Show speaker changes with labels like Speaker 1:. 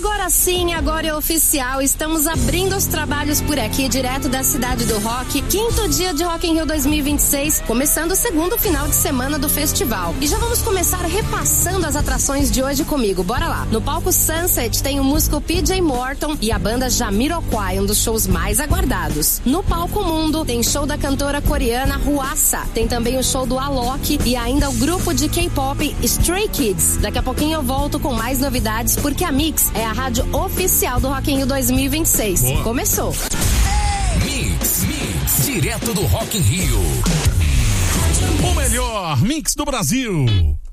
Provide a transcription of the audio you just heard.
Speaker 1: Agora sim, agora é oficial. Estamos abrindo os trabalhos por aqui, direto da Cidade do Rock. 5º dia de Rock in Rio 2026, começando o segundo final de semana do festival. E já vamos começar repassando as atrações de hoje comigo. Bora lá. No palco Sunset tem o músico PJ Morton e a banda Jamiroquai, um dos shows mais aguardados. No palco Mundo tem show da cantora coreana Hwasa. Tem também o show do Alok e ainda o grupo de K-pop Stray Kids. Daqui a pouquinho eu volto com mais novidades, porque a Mix é a rádio oficial do Rock in Rio 2026.
Speaker 2: Boa.
Speaker 1: Começou.
Speaker 3: Mix, direto do Rock in Rio.
Speaker 2: O melhor mix do Brasil.